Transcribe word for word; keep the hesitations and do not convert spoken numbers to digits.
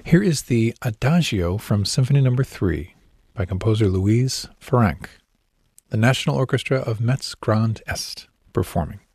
Here is the Adagio from Symphony Number three by composer Louise Farrenc, the National Orchestra of Metz Grand Est performing.